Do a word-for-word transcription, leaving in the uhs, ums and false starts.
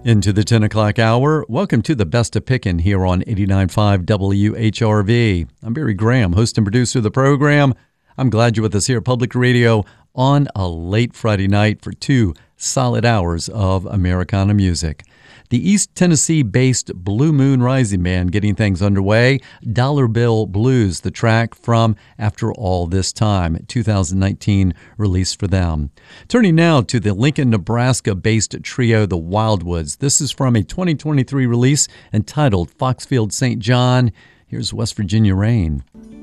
Into the ten o'clock hour. Welcome to the Best of Pickin' here on eighty-nine point five W H R V. I'm Barry Graham, host and producer of the program. I'm glad you're with us here at Public Radio on a late Friday night for two solid hours of Americana music. The East Tennessee-based Blue Moon Rising Band getting things underway. Dollar Bill Blues, the track from After All This Time, two thousand nineteen release for them. Turning now to the Lincoln, Nebraska-based trio, the Wildwoods. This is from a twenty twenty-three release entitled Foxfield Saint John. Here's West Virginia Rain.